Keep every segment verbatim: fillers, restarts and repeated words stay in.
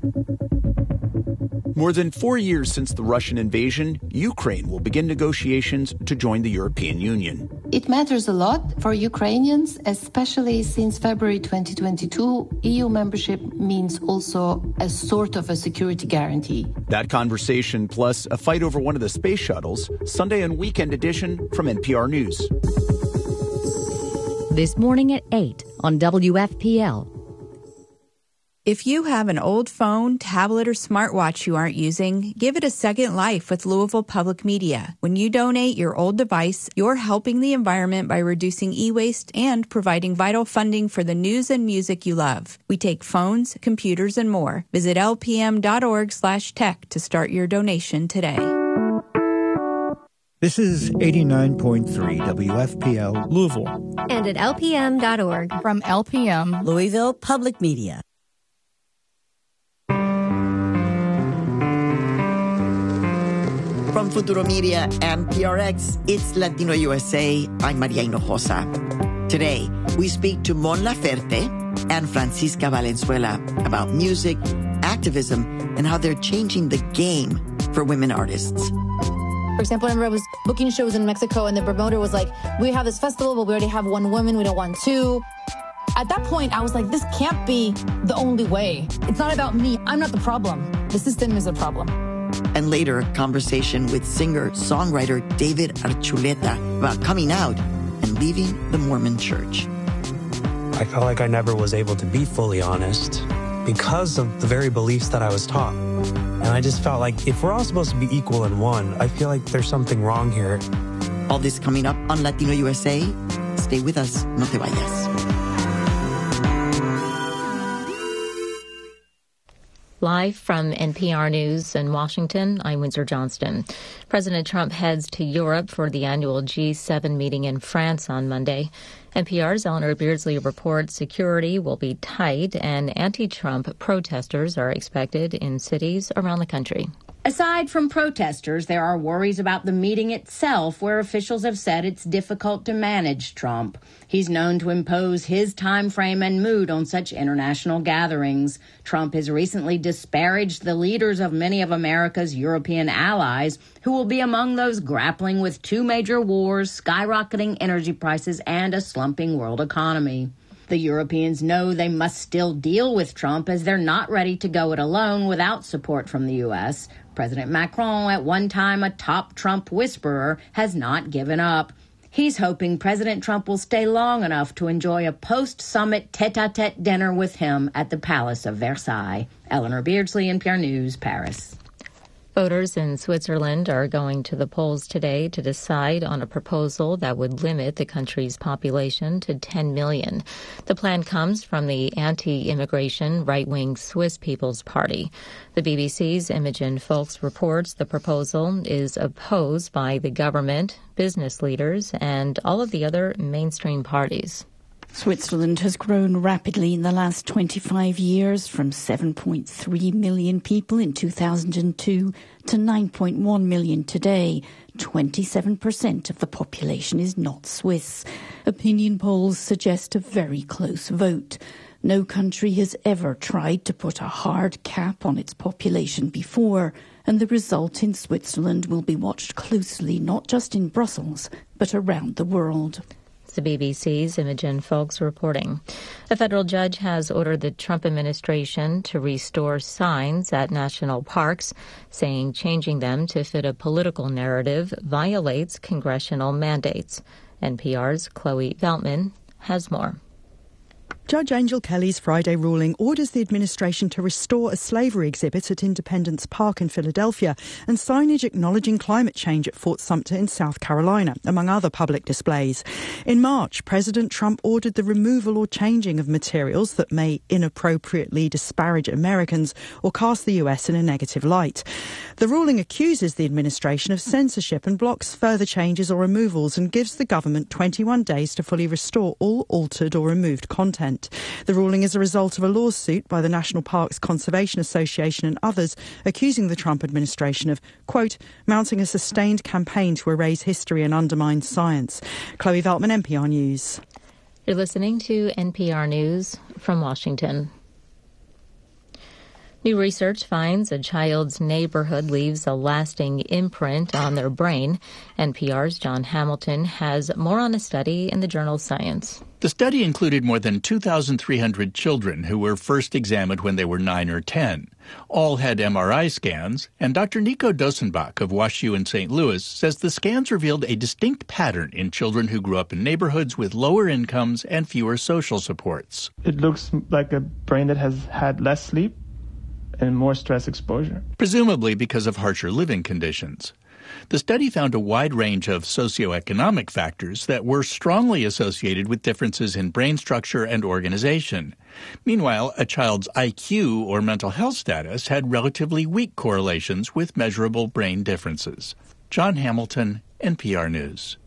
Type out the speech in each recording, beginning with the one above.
More than four years since the Russian invasion, Ukraine will begin negotiations to join the European Union. It matters a lot for Ukrainians, especially since February twenty twenty-two, E U membership means also a sort of a security guarantee. That conversation plus a fight over one of the space shuttles, Sunday and Weekend edition from N P R News. This morning at eight on W F P L. If you have an old phone, tablet, or smartwatch you aren't using, give it a second life with Louisville Public Media. When you donate your old device, you're helping the environment by reducing e-waste and providing vital funding for the news and music you love. We take phones, computers, and more. Visit lpm.org slash tech to start your donation today. This is eighty-nine point three W F P L Louisville. And at L P M dot org. From L P M, Louisville Public Media. From Futuro Media and P R X, it's Latino U S A. I'm Maria Hinojosa. Today, we speak to Mon Laferte and Francisca Valenzuela about music, activism, and how they're changing the game for women artists. For example, I remember I was booking shows in Mexico, and the promoter was like, we have this festival, but we already have one woman, we don't want two. At that point, I was like, this can't be the only way. It's not about me. I'm not the problem. The system is the problem. And later, a conversation with singer-songwriter David Archuleta about coming out and leaving the Mormon Church. I felt like I never was able to be fully honest because of the very beliefs that I was taught. And I just felt like if we're all supposed to be equal in one, I feel like there's something wrong here. All this coming up on Latino U S A. Stay with us. No te vayas. Live from N P R News in Washington, I'm Windsor Johnston. President Trump heads to Europe for the annual G seven meeting in France on Monday. N P R's Eleanor Beardsley reports security will be tight and anti-Trump protesters are expected in cities around the country. Aside from protesters, there are worries about the meeting itself, where officials have said it's difficult to manage Trump. He's known to impose his time frame and mood on such international gatherings. Trump has recently disparaged the leaders of many of America's European allies, who will be among those grappling with two major wars, skyrocketing energy prices, and a slumping world economy. The Europeans know they must still deal with Trump, as they're not ready to go it alone without support from the U S. President Macron, at one time a top Trump whisperer, has not given up. He's hoping President Trump will stay long enough to enjoy a post-summit tete-a-tete dinner with him at the Palace of Versailles. Eleanor Beardsley, N P R News, Paris. Voters in Switzerland are going to the polls today to decide on a proposal that would limit the country's population to ten million. The plan comes from the anti-immigration right-wing Swiss People's Party. The B B C's Imogen Folks reports the proposal is opposed by the government, business leaders, and all of the other mainstream parties. Switzerland has grown rapidly in the last twenty-five years, from seven point three million people in two thousand two to nine point one million today. twenty-seven percent of the population is not Swiss. Opinion polls suggest a very close vote. No country has ever tried to put a hard cap on its population before, and the result in Switzerland will be watched closely, not just in Brussels, but around the world. The B B C's Imogen Folks reporting. A federal judge has ordered the Trump administration to restore signs at national parks, saying changing them to fit a political narrative violates congressional mandates. N P R's Chloe Veltman has more. Judge Angel Kelly's Friday ruling orders the administration to restore a slavery exhibit at Independence Park in Philadelphia and signage acknowledging climate change at Fort Sumter in South Carolina, among other public displays. In March, President Trump ordered the removal or changing of materials that may inappropriately disparage Americans or cast the U S in a negative light. The ruling accuses the administration of censorship and blocks further changes or removals and gives the government twenty-one days to fully restore all altered or removed content. The ruling is a result of a lawsuit by the National Parks Conservation Association and others accusing the Trump administration of, quote, mounting a sustained campaign to erase history and undermine science. Chloe Veltman, N P R News. You're listening to N P R News from Washington. New research finds a child's neighborhood leaves a lasting imprint on their brain. N P R's John Hamilton has more on a study in the journal Science. The study included more than two thousand three hundred children who were first examined when they were nine or ten. All had M R I scans, and Doctor Nico Dosenbach of WashU in Saint Louis says the scans revealed a distinct pattern in children who grew up in neighborhoods with lower incomes and fewer social supports. It looks like a brain that has had less sleep and more stress exposure. Presumably because of harsher living conditions. The study found a wide range of socioeconomic factors that were strongly associated with differences in brain structure and organization. Meanwhile, a child's I Q or mental health status had relatively weak correlations with measurable brain differences. John Hamilton, N P R News.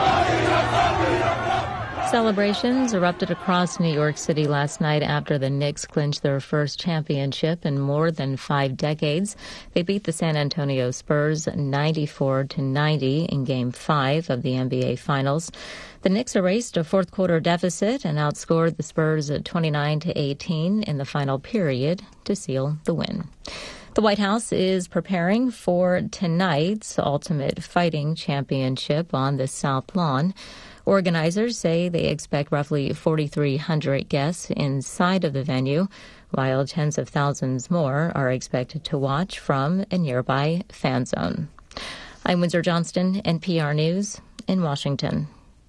Celebrations erupted across New York City last night after the Knicks clinched their first championship in more than five decades. They beat the San Antonio Spurs ninety-four to ninety in Game five of the N B A Finals. The Knicks erased a fourth-quarter deficit and outscored the Spurs at twenty-nine to eighteen in the final period to seal the win. The White House is preparing for tonight's Ultimate Fighting Championship on the South Lawn. Organizers say they expect roughly forty-three hundred guests inside of the venue, while tens of thousands more are expected to watch from a nearby fan zone. I'm Windsor Johnston, N P R News in Washington.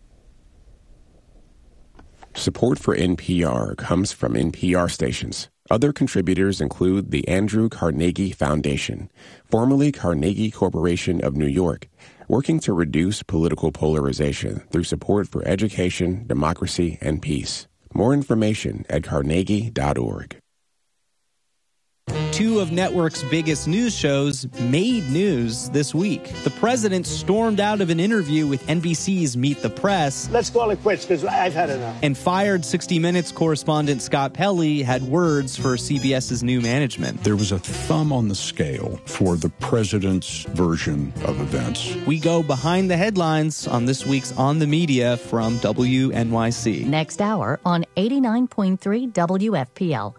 Support for N P R comes from N P R stations. Other contributors include the Andrew Carnegie Foundation, formerly Carnegie Corporation of New York, working to reduce political polarization through support for education, democracy, and peace. More information at carnegie dot org. Two of network's biggest news shows made news this week. The president stormed out of an interview with N B C's Meet the Press. Let's call it quits because I've had enough. And fired sixty minutes correspondent Scott Pelley had words for CBS's new management. There was a thumb on the scale for the president's version of events. We go behind the headlines on this week's On the Media from W N Y C. Next hour on eighty-nine point three W F P L.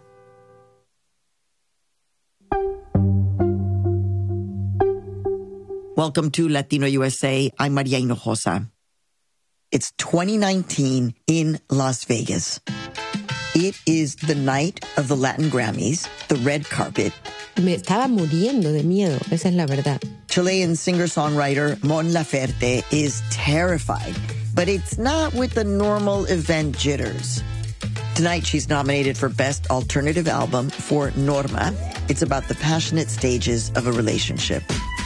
Welcome to Latino U S A. I'm Maria Hinojosa. It's twenty nineteen in Las Vegas. It is the night of the Latin Grammys, the red carpet. Me estaba muriendo de miedo, esa es la verdad. Chilean singer-songwriter Mon Laferte is terrified, but it's not with the normal event jitters. Tonight, she's nominated for Best Alternative Album for Norma. It's about the passionate stages of a relationship.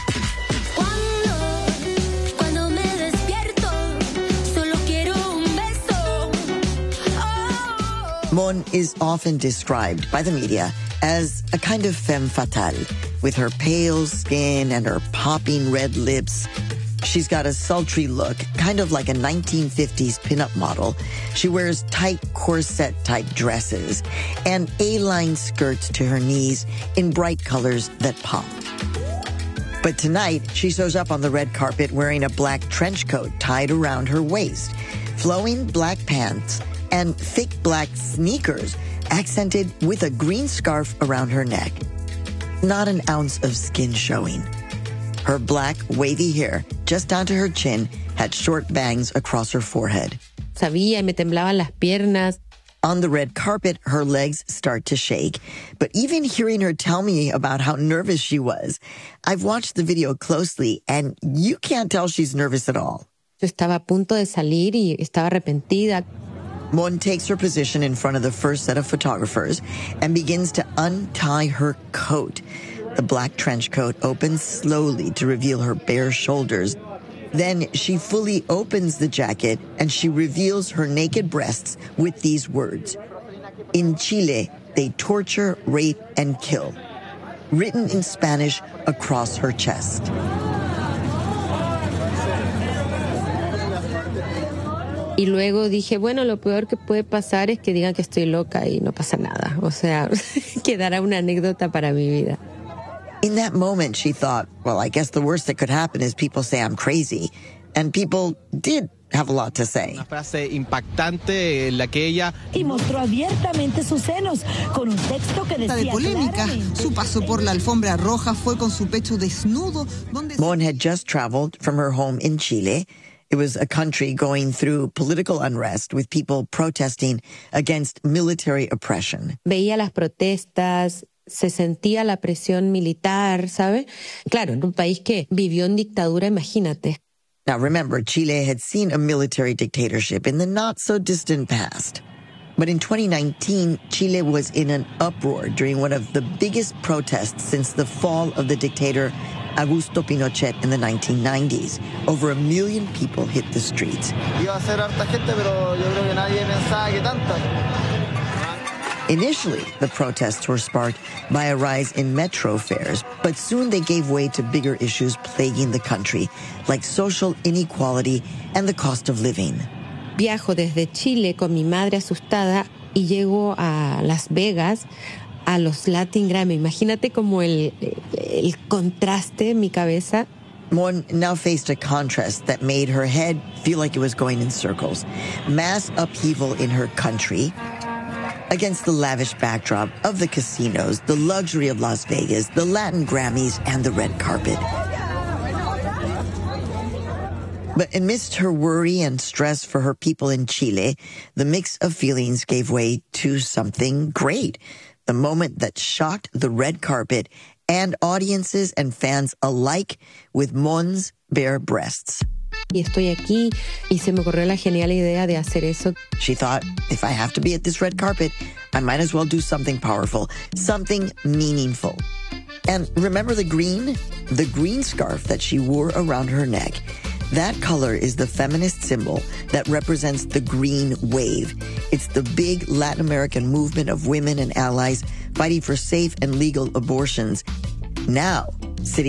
Mon is often described by the media as a kind of femme fatale, with her pale skin and her popping red lips. She's got a sultry look, kind of like a nineteen fifties pinup model. She wears tight corset-type dresses and A-line skirts to her knees in bright colors that pop. But tonight, she shows up on the red carpet wearing a black trench coat tied around her waist, flowing black pants, and thick black sneakers accented with a green scarf around her neck. Not an ounce of skin showing. Her black, wavy hair, just down to her chin, had short bangs across her forehead. Sabía, me temblaban las piernas. On the red carpet, her legs start to shake. But even hearing her tell me about how nervous she was, I've watched the video closely, and you can't tell she's nervous at all. Yo estaba a punto de salir y estaba arrepentida. Mon takes her position in front of the first set of photographers and begins to untie her coat. The black trench coat opens slowly to reveal her bare shoulders. Then she fully opens the jacket and she reveals her naked breasts with these words. In Chile, they torture, rape, and kill. Written in Spanish across her chest. Y luego dije, bueno, lo peor que puede pasar es que digan que estoy loca y no pasa nada. O sea, quedará una anécdota para mi vida. In that moment, she thought, well, I guess the worst that could happen is people say I'm crazy. And people did have a lot to say. Una frase impactante en la que ella y mostró abiertamente sus senos con un texto que decía de polémica. claramente. Su paso por la alfombra roja fue con su pecho desnudo, donde Mon had just traveled from her home in Chile. It was a country going through political unrest with people protesting against military oppression. Veía las protestas, se sentía la presión militar, ¿sabe? Claro, en un país que vivió en dictadura, imagínate. Now remember, Chile had seen a military dictatorship in the not-so-distant past. But in twenty nineteen, Chile was in an uproar during one of the biggest protests since the fall of the dictator Augusto Pinochet in the nineteen nineties. Over a million people hit the streets. Iba a ser harta gente, pero yo creo que nadie pensaba que tanta. Initially, the protests were sparked by a rise in metro fares, but soon they gave way to bigger issues plaguing the country, like social inequality and the cost of living. Viajo desde Chile con mi madre asustada y llego a Las Vegas a los Latin Grammy. Imagínate como el, el contraste en mi cabeza. Mon now faced a contrast that made her head feel like it was going in circles. Mass upheaval in her country against the lavish backdrop of the casinos, the luxury of Las Vegas, the Latin Grammys, and the red carpet. But amidst her worry and stress for her people in Chile, the mix of feelings gave way to something great. The moment that shocked the red carpet and audiences and fans alike with Mon's bare breasts. Y estoy aquí y se me ocurrió la genial idea de hacer eso. She thought, if I have to be at this red carpet, I might as well do something powerful, something meaningful. And remember the green? The green scarf that she wore around her neck. That color is the feminist symbol that represents the green wave. It's the big Latin American movement of women and allies fighting for safe and legal abortions. Now,